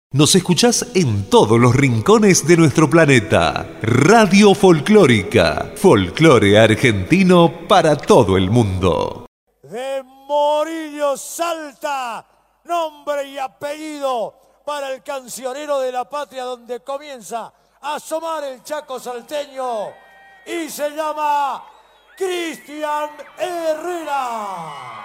Nos escuchás en todos los rincones de nuestro planeta. Radio Folclórica. Folclore argentino para todo el mundo. De Morillo Salta, nombre y apellido para el cancionero de la patria, donde comienza a asomar el Chaco salteño, y se llama Cristian Herrera.